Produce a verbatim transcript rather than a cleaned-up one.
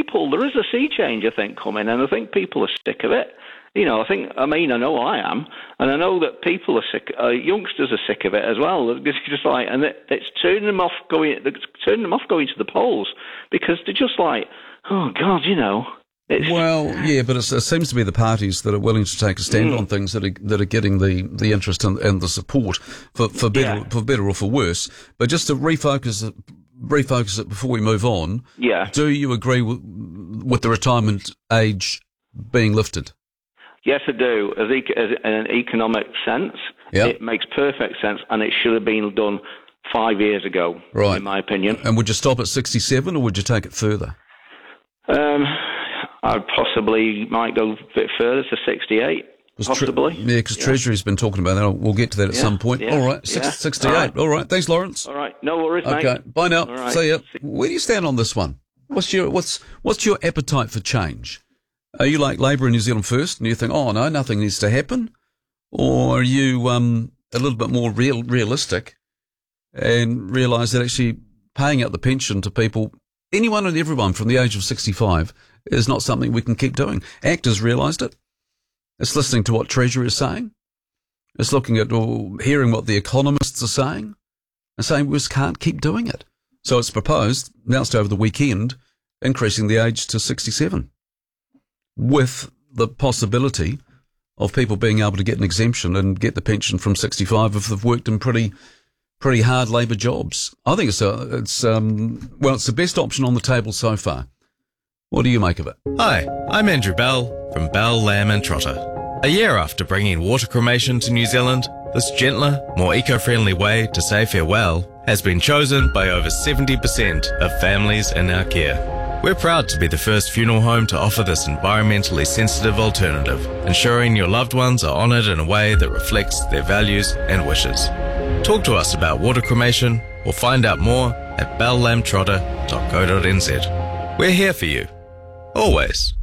people, there is a sea change, I think, coming, and I think people are sick of it. You know, I think, I mean, I know I am, and I know that people are sick, uh, youngsters are sick of it as well. It's just like, and it, it's turning them off going, it's turning them off going to the polls, because they're just like, oh God, you know. It's, well, yeah, but it's, it seems to be the parties that are willing to take a stand mm. on things that are that are getting the, the interest and, and the support for for better yeah. for better or for worse. But just to refocus refocus it before we move on. Yeah. Do you agree with, with the retirement age being lifted? Yes, I do. As, e- as in an economic sense, yep. It makes perfect sense, and it should have been done five years ago, right. in my opinion. And would you stop at sixty-seven, or would you take it further? Um. I possibly might go a bit further to sixty-eight, possibly. Tre- yeah, because yeah. Treasury's been talking about that. We'll get to that at yeah, some point. Yeah, all right, Six, yeah. sixty-eight. All right. All right, thanks, Lawrence. All right, no worries, okay. mate. Okay, bye now. All right. See ya. Where do you stand on this one? What's your what's what's your appetite for change? Are you like Labour in New Zealand First, and you think, oh no, nothing needs to happen, or are you um, a little bit more real realistic and realise that actually paying out the pension to people, anyone and everyone from the age of sixty-five, is not something we can keep doing? ACT has realised it. It's listening to what Treasury is saying. It's looking at or hearing what the economists are saying and saying we just can't keep doing it. So it's proposed, announced over the weekend, increasing the age to sixty-seven with the possibility of people being able to get an exemption and get the pension from sixty-five if they've worked in pretty pretty hard labour jobs. I think it's a, it's um well, it's the best option on the table so far. What do you make of it? Hi, I'm Andrew Bell from Bell, Lamb and Trotter. A year after bringing water cremation to New Zealand, this gentler, more eco-friendly way to say farewell has been chosen by over seventy percent of families in our care. We're proud to be the first funeral home to offer this environmentally sensitive alternative, ensuring your loved ones are honoured in a way that reflects their values and wishes. Talk to us about water cremation or find out more at bell lamb trotter dot co dot n z. We're here for you. Always.